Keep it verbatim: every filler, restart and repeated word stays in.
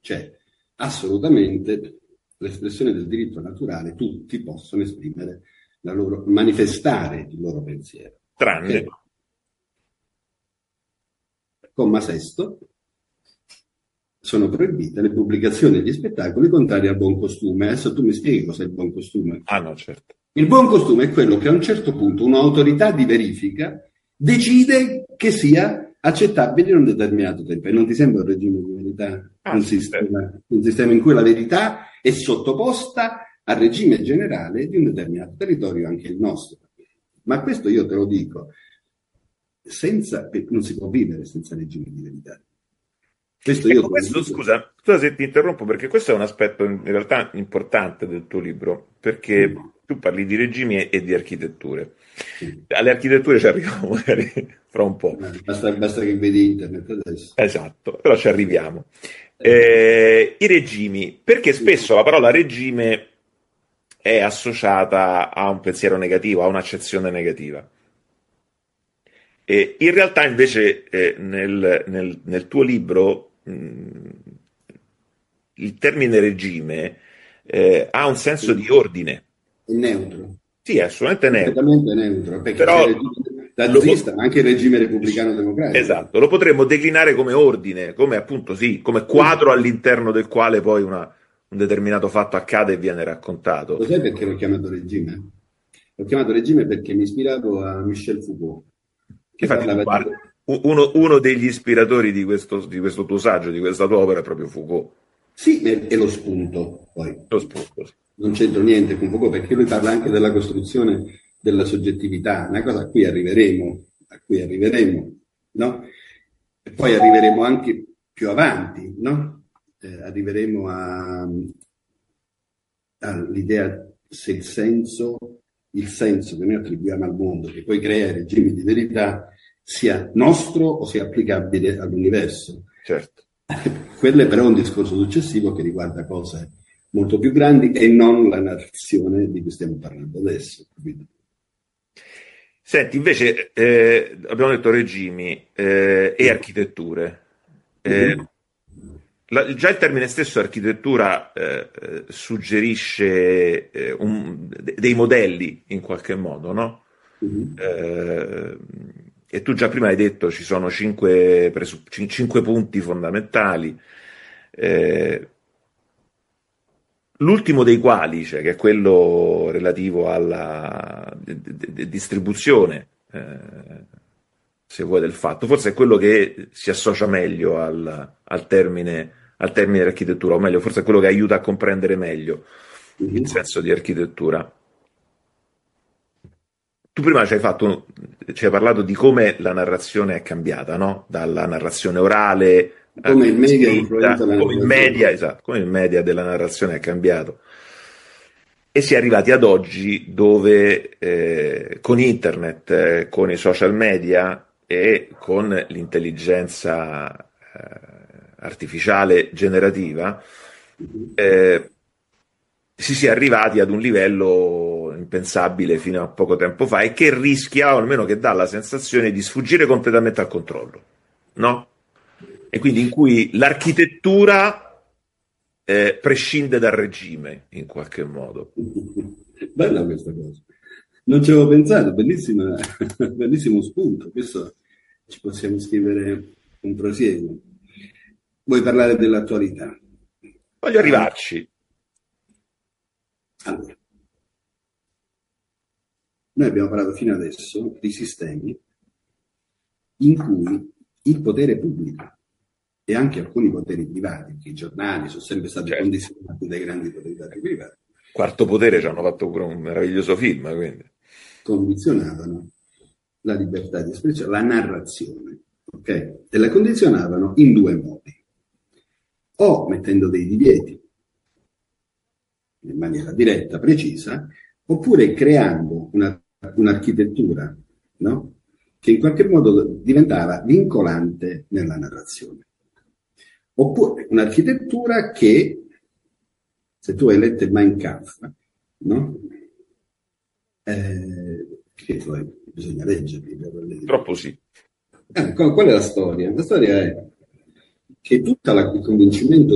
Cioè, assolutamente l'espressione del diritto naturale, tutti possono esprimere la loro, manifestare il loro pensiero. Tranne. Okay? Comma sesto. Sono proibite le pubblicazioni degli spettacoli contrari al buon costume. Adesso tu mi spieghi cos'è il buon costume? Ah no, certo. Il buon costume è quello che a un certo punto un'autorità di verifica decide che sia accettabile in un determinato tempo. E non ti sembra un regime di verità? Ah, un, sì, sistema, un sistema in cui la verità è sottoposta al regime generale di un determinato territorio, anche il nostro. Ma questo io te lo dico, senza, non si può vivere senza regime di verità. Questo io Ecco, questo, dico. scusa, scusa se ti interrompo, perché questo è un aspetto in realtà importante del tuo libro, perché tu parli di regimi e di architetture. Sì. Alle architetture ci arriviamo magari fra un po'. Basta, basta che vedi internet adesso. Esatto, però ci arriviamo. Eh, I regimi, perché spesso la parola regime è associata a un pensiero negativo, a un'accezione negativa. E in realtà invece eh, nel, nel, nel tuo libro mh, il termine regime eh, ha un senso di ordine. È neutro. Sì, è assolutamente neutro. Completamente neutro, perché Però c'è il regime nazista, ma anche il regime repubblicano democratico. Esatto, lo potremmo declinare come ordine, come appunto sì, come quadro all'interno del quale poi una, un determinato fatto accade e viene raccontato. Lo sai perché l'ho chiamato regime? L'ho chiamato regime perché mi ispiravo a Michel Foucault, che Infatti, parlava guarda, di... uno, uno degli ispiratori di questo, di questo tuo saggio, di questa tua opera, è proprio Foucault. Sì, è lo spunto, poi. Lo spunto, sì. Non c'entro niente con Foucault, perché lui parla anche della costruzione della soggettività, una cosa a cui arriveremo, a cui arriveremo, no? E poi arriveremo anche più avanti, no? Eh, arriveremo a, all'idea se il senso, il senso che noi attribuiamo al mondo, che poi crea i regimi di verità, sia nostro o sia applicabile all'universo. Certo. Quello è però un discorso successivo che riguarda cose molto più grandi e non la narrazione di cui stiamo parlando adesso. Capito? Senti, invece, eh, abbiamo detto regimi eh, e architetture. Eh, Mm-hmm. la, già il termine stesso architettura eh, eh, suggerisce eh, un, de- dei modelli in qualche modo, no? Mm-hmm. Eh, e tu già prima hai detto ci sono cinque, presu- cin- cinque punti fondamentali. Eh, L'ultimo dei quali, cioè, che è quello relativo alla d- d- d- distribuzione, eh, se vuoi, del fatto, forse è quello che si associa meglio al, al termine, al termine di architettura, o meglio, forse è quello che aiuta a comprendere meglio Mm-hmm. il senso di architettura. Tu prima ci hai fatto, ci hai parlato di come la narrazione è cambiata, no? Dalla narrazione orale a Come il media scritta, influenza la come il narrazione. media, esatto, come il media della narrazione è cambiato. E si è arrivati ad oggi dove eh, con internet, eh, con i social media e con l'intelligenza eh, artificiale generativa Mm-hmm. eh, si sia arrivati ad un livello impensabile fino a poco tempo fa e che rischia, o almeno che dà la sensazione di sfuggire completamente al controllo, no? E quindi in cui l'architettura eh, prescinde dal regime in qualche modo. Bella questa cosa. Non ci avevo pensato, bellissima, bellissimo spunto. Questo ci possiamo scrivere un prosieguo. Vuoi parlare dell'attualità? Voglio arrivarci. Allora, noi abbiamo parlato fino adesso di sistemi in cui il potere pubblico e anche alcuni poteri privati, che i giornali sono sempre stati Certo. condizionati dai grandi poteri privati, Quarto Potere ci hanno fatto pure un meraviglioso film, quindi. condizionavano la libertà di espressione, la narrazione, ok? E la condizionavano in due modi. O mettendo dei divieti in maniera diretta, precisa, oppure creando una, un'architettura, no? Che in qualche modo diventava vincolante nella narrazione. Oppure un'architettura che, se tu hai letto il Mein Kampf, no? Eh, che poi bisogna leggerli. Troppo sì. Eh, qual è la storia? La storia è che tutto il convincimento